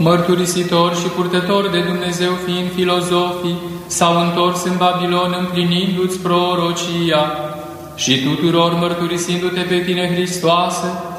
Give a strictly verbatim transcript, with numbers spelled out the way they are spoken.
mărturisitori și purtători de Dumnezeu fiind filozofii, s-au întors în Babilon împlinindu-ți prorocia și tuturor mărturisindu-te pe tine, Hristoase,